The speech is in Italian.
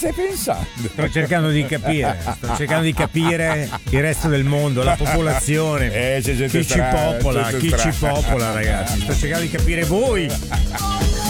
stai pensando? Sto cercando di capire il resto del mondo, la popolazione, c'è gente chi strana, ci popola, gente chi ci strana. popola, ragazzi. Sto cercando di capire voi.